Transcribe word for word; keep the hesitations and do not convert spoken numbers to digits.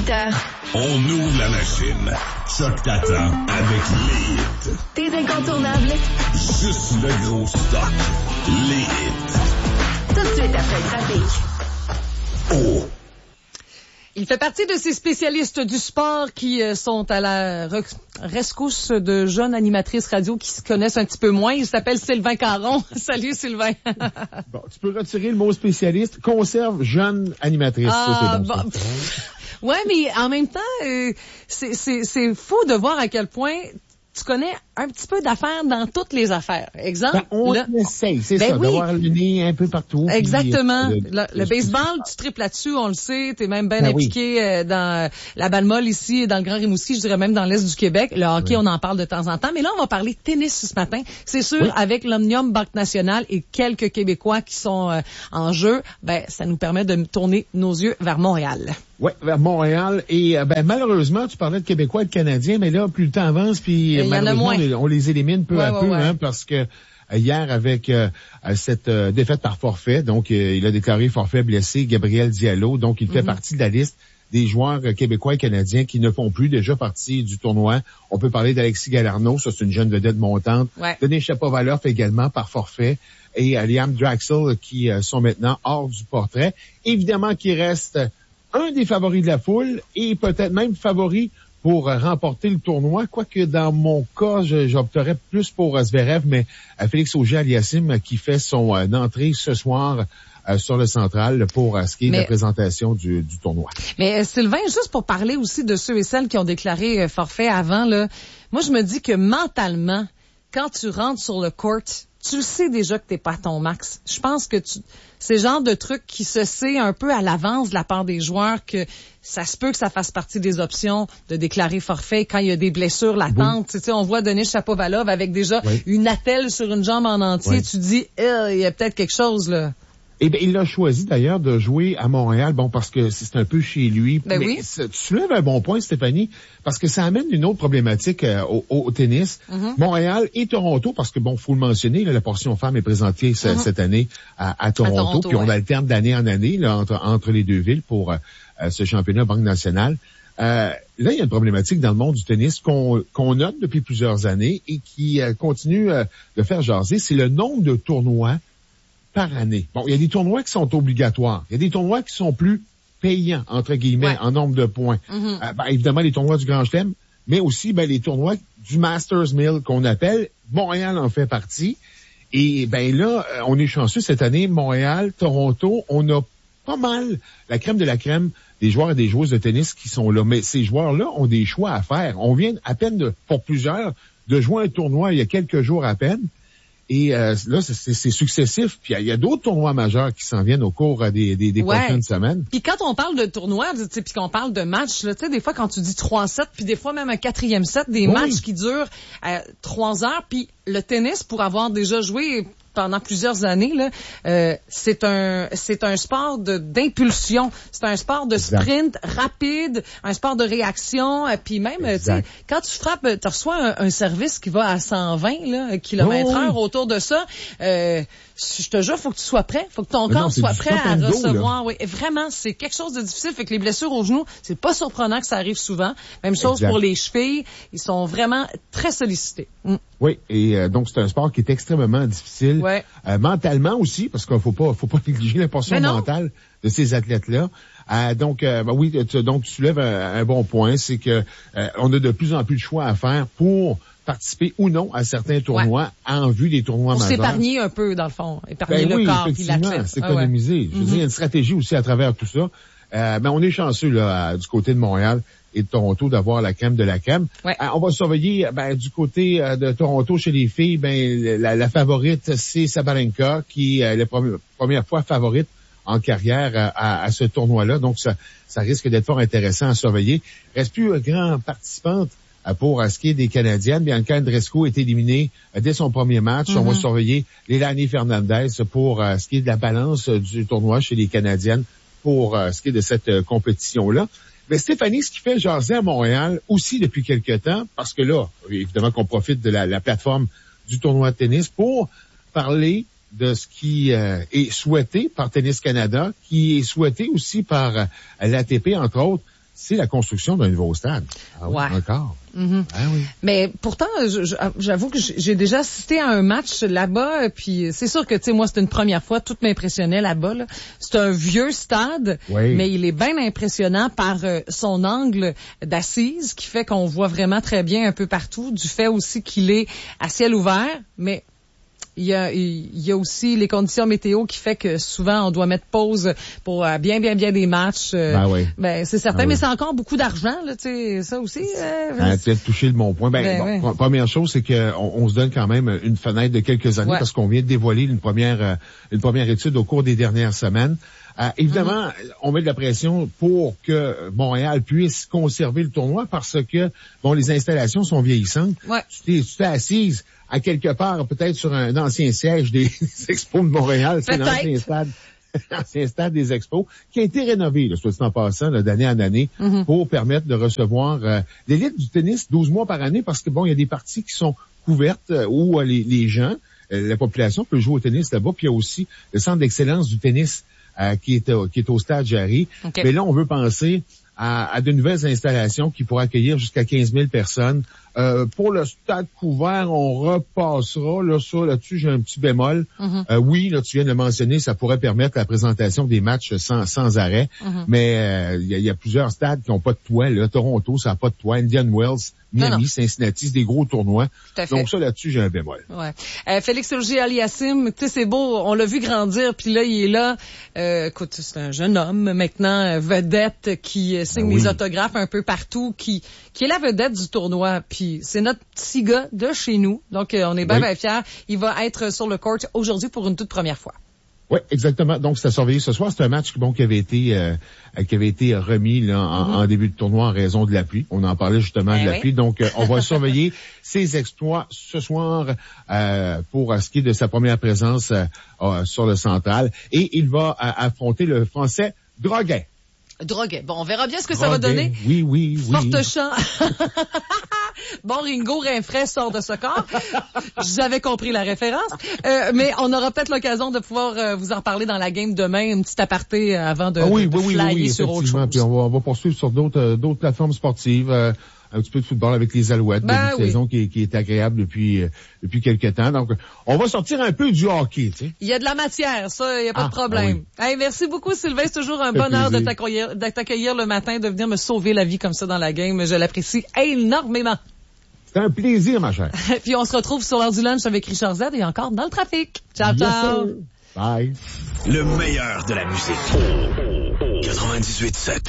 dix-huit heures. On ouvre la machine. Choc t'attend avec les hits. Tes incontournables. Juste le gros stock. Les hits. Tout de suite après le trafic. Oh! Il fait partie de ces spécialistes du sport qui euh, sont à la re- rescousse de jeunes animatrices radio qui se connaissent un petit peu moins. Il s'appelle Sylvain Caron. Salut Sylvain. Bon, tu peux retirer le mot spécialiste. Conserve jeune animatrice. Ah, ça, c'est bon. bon, ouais, mais en même temps, euh, c'est, c'est, c'est fou de voir à quel point tu connais un petit peu d'affaires dans toutes les affaires. Exemple, Ben, on là, essaye, c'est ben ça, oui. d'avoir le nez un peu partout. Exactement. Puis, euh, le, le baseball, tu tripes là-dessus, on le sait. T'es même bien Ben impliqué euh, dans la balle molle ici, dans le Grand Rimouski, je dirais même dans l'Est du Québec. Le hockey, oui. on en parle de temps en temps. Mais là, on va parler tennis ce matin. C'est sûr, oui. avec l'Omnium Banque Nationale et quelques Québécois qui sont euh, en jeu, ben ça nous permet de tourner nos yeux vers Montréal. Oui, vers Montréal. Et ben malheureusement, tu parlais de Québécois et de Canadiens, mais là, plus le temps avance, puis Il y en a malheureusement, moins. on les, on les élimine peu Ouais, à ouais, peu, ouais. hein, parce que euh, hier, avec euh, cette euh, défaite par forfait, donc euh, il a déclaré forfait blessé Gabriel Diallo, donc il fait Mm-hmm. partie de la liste des joueurs euh, québécois et canadiens qui ne font plus déjà partie du tournoi. On peut parler d'Alexis Galarneau, ça c'est une jeune vedette montante. Ouais. Denis Shapovalov également par forfait. Et euh, Liam Draxel qui euh, sont maintenant hors du portrait. Évidemment qu'il reste un des favoris de la foule et peut-être même favori pour euh, remporter le tournoi, quoique dans mon cas, je, j'opterais plus pour euh, Zverev, mais euh, Félix Auger-Aliassime euh, qui fait son euh, entrée ce soir euh, sur le central pour euh, ce qui est Mais- de la présentation du, du tournoi. Mais euh, Sylvain, juste pour parler aussi de ceux et celles qui ont déclaré euh, forfait avant, là, moi je me dis que mentalement, quand tu rentres sur le court, tu le sais déjà que t'es pas à ton max. Je pense que tu, c'est le genre de truc qui se sait un peu à l'avance de la part des joueurs que ça se peut que ça fasse partie des options de déclarer forfait quand il y a des blessures latentes. Tu sais, on voit Denis Shapovalov avec déjà Oui. une attelle sur une jambe en entier. Oui. Tu dis, eh, il y a peut-être quelque chose là. Eh bien, il a choisi d'ailleurs de jouer à Montréal, bon, parce que c'est un peu chez lui. Ben mais oui. ça- tu soulèves un bon point, Stéphanie, parce que ça amène une autre problématique euh, au, au tennis. Mm-hmm. Montréal et Toronto, parce que, bon, faut le mentionner, là, la portion femme est présentée ce- Mm-hmm. cette année à, à Toronto, Toronto, puis on ouais. alterne d'année en année là, entre, entre les deux villes pour euh, euh, ce championnat Banque Nationale. Euh, là, il y a une problématique dans le monde du tennis qu'on qu'on note depuis plusieurs années et qui euh, continue euh, de faire jaser, c'est le nombre de tournois par année. Bon, il y a des tournois qui sont obligatoires. Il y a des tournois qui sont plus payants, entre guillemets, Ouais. en nombre de points. Mm-hmm. Euh, ben, évidemment, les tournois du Grand Chelem, mais aussi ben, les tournois du Masters Mill qu'on appelle. Montréal en fait partie. Et ben là, euh, on est chanceux cette année. Montréal, Toronto, on a pas mal la crème de la crème des joueurs et des joueuses de tennis qui sont là. Mais ces joueurs-là ont des choix à faire. On vient à peine, de, pour plusieurs, de jouer un tournoi il y a quelques jours à peine. Et euh, là, c'est, c'est successif. Puis il y a, a d'autres tournois majeurs qui s'en viennent au cours euh, des, des, des Ouais. prochaines semaines. Puis quand on parle de tournoi, tu sais, puis qu'on parle de matchs, là, tu sais, des fois quand tu dis trois sets, puis des fois même un quatrième set, des Oui. matchs qui durent euh, trois heures, puis le tennis, pour avoir déjà joué pendant plusieurs années, là, euh, c'est un c'est un sport de d'impulsion, c'est un sport de Exact. sprint rapide, un sport de réaction, euh, puis même, euh, tu sais, Exact. quand tu frappes, tu reçois un, un service qui va à cent vingt là, kilomètres Oh, oui. heure autour de ça. Euh, je te jure, faut que tu sois prêt, faut que ton Mais corps non, c'est soit du prêt à stop and go, là. recevoir. Oui, vraiment, c'est quelque chose de difficile. Fait que les blessures aux genoux, c'est pas surprenant que ça arrive souvent. Même chose Exact. pour les chevilles. Ils sont vraiment très sollicités. Mm. Oui, et euh, donc c'est un sport qui est extrêmement difficile. Ouais. Euh, mentalement aussi, parce qu'il faut pas faut pas négliger la portion Mais non. mentale de ces athlètes-là. Euh, donc, euh, ben oui, tu, donc tu soulèves un, un bon point, c'est que euh, on a de plus en plus de choix à faire pour participer ou non à certains tournois en vue des tournois Pour majeurs. s'épargner un peu, dans le fond. Épargner Ben le oui, corps puis effectivement, l'athlète. c'est Ah ouais. économiser. Je veux dire, il y a une stratégie aussi à travers tout ça. Euh, ben on est chanceux là, à- du côté de Montréal et de Toronto d'avoir la crème de la crème. Ouais. Euh, on va surveiller ben, du côté euh, de Toronto chez les filles, ben la, la favorite c'est Sabalenka qui est la première, première fois favorite en carrière à, à, à ce tournoi-là. Donc ça, ça risque d'être fort intéressant à surveiller. Reste plus euh, grand participante euh, pour euh, ce qui est des Canadiennes. Bianca Andreescu est éliminée euh, dès son premier match. Mm-hmm. On va surveiller Leilani Fernandez pour euh, ce qui est de la balance euh, du tournoi chez les Canadiennes pour euh, ce qui est de cette euh, compétition-là. Mais Stéphanie, ce qui fait jaser à Montréal aussi depuis quelque temps, parce que là, évidemment qu'on profite de la, la plateforme du tournoi de tennis pour parler de ce qui euh, est souhaité par Tennis Canada, qui est souhaité aussi par euh, l'A T P, entre autres, c'est la construction d'un nouveau stade. Ah oui, Ouais. encore. Mm-hmm. Ah oui. Mais pourtant, je- je- j'avoue que j'ai déjà assisté à un match là-bas, puis c'est sûr que, tu sais, moi, c'était une première fois, tout m'impressionnait là-bas. Là. C'est un vieux stade, Oui. mais il est bien impressionnant par euh, son angle d'assise, qui fait qu'on voit vraiment très bien un peu partout, du fait aussi qu'il est à ciel ouvert, mais il y a, il y a aussi les conditions météo qui fait que souvent on doit mettre pause pour euh, bien, bien, bien des matchs. euh, Ben oui. ben, c'est certain, Ben mais oui. c'est encore beaucoup d'argent, là, tu sais, ça aussi. euh, Ah, tu as touché le bon point. Ben, Ben, bon, ouais. pr- première chose, c'est qu'on on se donne quand même une fenêtre de quelques années Ouais. parce qu'on vient de dévoiler une première euh, une première étude au cours des dernières semaines. Euh, évidemment, Mm-hmm. on met de la pression pour que Montréal puisse conserver le tournoi parce que bon, les installations sont vieillissantes. Ouais. Tu t'es, tu t'es assise à quelque part, peut-être sur un ancien siège des, des Expos de Montréal, c'est Peut-être. l'ancien stade. L'ancien stade des Expos, qui a été rénové, là, soit dit en passant, là, d'année en année, Mm-hmm. pour permettre de recevoir euh, l'élite du tennis douze mois par année, parce que bon, il y a des parties qui sont couvertes euh, où euh, les, les gens, euh, la population peut jouer au tennis là-bas, puis il y a aussi le centre d'excellence du tennis euh, qui est au, qui est au stade Jarry. OK. Mais là, on veut penser à, à de nouvelles installations qui pourraient accueillir jusqu'à quinze mille personnes. Euh, pour le stade couvert, on repassera. Là, ça, là-dessus, j'ai un petit bémol. Mm-hmm. Euh, oui, là, tu viens de le mentionner, ça pourrait permettre la présentation des matchs sans, sans arrêt. Mm-hmm. Mais euh, il y, a, y a plusieurs stades qui n'ont pas de toit. Là. Toronto, ça n'a pas de toit. Indian Wells, Non, Miami, non. Cincinnati, c'est des gros tournois. Tout à fait. Donc ça, là-dessus, j'ai un bémol. Ouais. Euh, Félix Auger-Aliassime, tu sais, c'est beau, on l'a vu grandir, puis là, il est là. Euh, écoute, c'est un jeune homme, maintenant, euh, vedette, qui euh, signe Ben les oui. autographes un peu partout, qui qui est la vedette du tournoi, puis c'est notre petit gars de chez nous. Donc, euh, on est bien, Oui. bien fiers. Il va être sur le court aujourd'hui pour une toute première fois. Oui, exactement. Donc, c'est à surveiller ce soir. C'est un match bon, qui avait été euh, qui avait été remis là, en, en début de tournoi en raison de la pluie. On en parlait justement Ben de la oui. pluie. Donc, euh, on va surveiller ses exploits ce soir euh, pour euh, ce qui est de sa première présence euh, euh, sur le central. Et il va euh, affronter le Français Droguet. Droguet. Bon, on verra bien ce que ça va Droguet. donner. Oui, oui, oui. Forte chant. Bon, Ringo Rinfray sort de ce corps. J'avais compris la référence. Euh, mais on aura peut-être l'occasion de pouvoir euh, vous en parler dans la game demain, un petit aparté euh, avant de, Ah oui, de, de oui, oui, flyer oui, oui, sur autre effectivement. chose. Puis on va, on va poursuivre sur d'autres euh, d'autres plateformes sportives. euh, un petit peu de football avec les Alouettes, Ben une oui. saison qui est, qui est agréable depuis euh, depuis quelques temps. Donc, on va sortir un peu du hockey, tu sais. Il y a de la matière, ça, il n'y a pas Ah, de problème. Hey, merci beaucoup, Sylvain. C'est toujours un fait bonheur de plaisir. t'accueillir, de t'accueillir le matin, de venir me sauver la vie comme ça dans la game. Je l'apprécie énormément. C'est un plaisir, ma chère. Puis on se retrouve sur l'heure du lunch avec Richard Z et encore dans le trafic. Ciao, Yes, ciao. sir. Bye. Le meilleur de la musique. quatre-vingt-dix-huit sept.